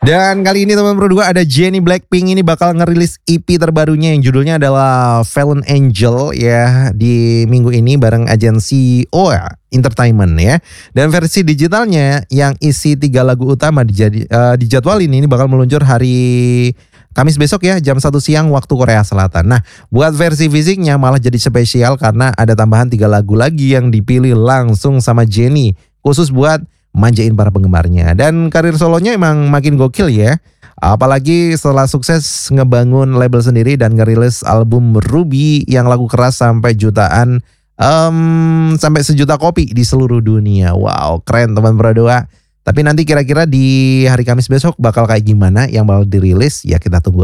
Dan kali ini teman berdua ada Jennie Blackpink ini bakal ngerilis EP terbarunya yang judulnya adalah Fallen Angel ya di minggu ini bareng agensi OA Entertainment ya. Dan versi digitalnya yang isi 3 lagu utama dijadwalin ini bakal meluncur hari Kamis besok ya jam 1 siang waktu Korea Selatan. Nah buat versi fisiknya malah jadi spesial karena ada tambahan 3 lagu lagi yang dipilih langsung sama Jennie khusus buat manjain para penggemarnya. Dan karir solonya emang makin gokil ya. Apalagi setelah sukses ngebangun label sendiri dan ngerilis album Ruby yang lagu keras sampai jutaan sampai sejuta kopi di seluruh dunia. Wow, keren teman berdua. Tapi nanti kira-kira di hari Kamis besok bakal kayak gimana yang bakal dirilis ya kita tunggu